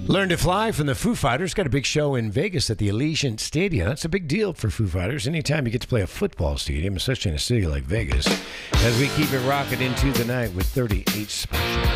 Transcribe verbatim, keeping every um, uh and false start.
Learn to Fly from the Foo Fighters. Got a big show in Vegas at the Allegiant Stadium. That's a big deal for Foo Fighters. Anytime you get to play a football stadium, especially in a city like Vegas. As we keep it rocking into the night with thirty-eight Special.